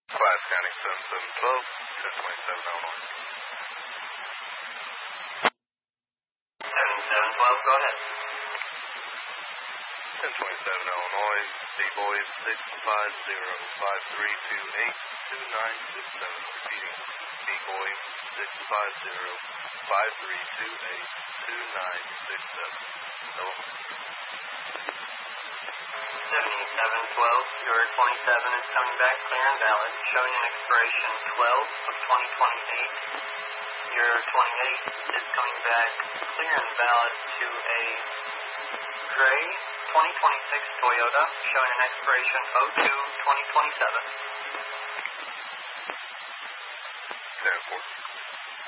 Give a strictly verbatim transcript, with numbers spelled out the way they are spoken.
Class County seven seven one two, ten twenty-seven Illinois. seven seven one two, go ahead. ten twenty-seven Illinois, D-Boys six five zero, five three two eight, two nine six seven. Repeating, D-Boys six five zero, five three two eight, two nine six seven. Illinois. seventy-seven twelve, your twenty-seven is coming back clear and valid, showing an expiration twelve of twenty twenty-eight. Your twenty-eight is coming back clear and valid to a gray twenty twenty-six Toyota, showing an expiration oh two twenty twenty-seven. ten four.